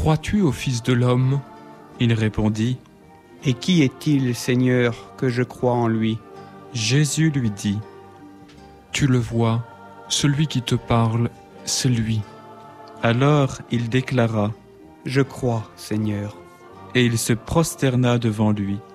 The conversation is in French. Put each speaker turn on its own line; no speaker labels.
Crois-tu au Fils de l'homme ? Il répondit,
« Et qui est-il, Seigneur, que je crois en lui ?»
Jésus lui dit, « Tu le vois, celui qui te parle, c'est lui. » Alors il déclara,
« Je crois, Seigneur. »
Et il se prosterna devant lui.